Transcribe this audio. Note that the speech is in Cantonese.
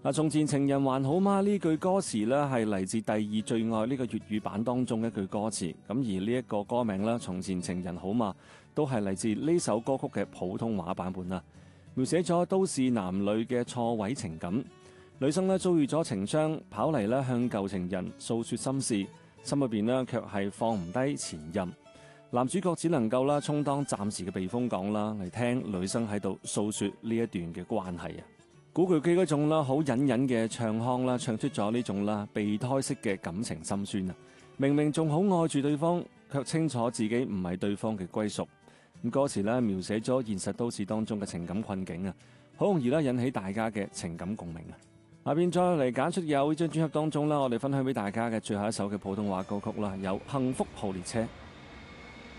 從前情人還好嗎？呢句歌詞呢係嚟自第二最愛呢個粵語版當中一句歌詞，咁而呢一個歌名呢，從前情人好嗎，都係嚟自呢首歌曲嘅普通話版本啦，描寫咗都市男女嘅錯位情感。女生呢遭遇咗情傷，跑嚟呢向舊情人訴說心事，心裏邊呢卻係放唔低前任。男主角只能夠啦充當暫時嘅避風港啦，嚟聽女生喺度訴說呢一段嘅關係啊。古巨基嗰種啦好隱隱嘅唱腔啦，唱出咗呢種啦備胎式嘅感情心酸啊！明明仲好愛住對方，卻清楚自己唔係對方嘅歸屬。咁歌詞咧描寫咗現實都市當中嘅情感困境啊，好容易啦引起大家嘅情感共鳴啊！下邊再嚟揀出有呢張專輯當中啦，我哋分享俾大家嘅最後一首嘅普通話歌曲啦，有《幸福號列車》。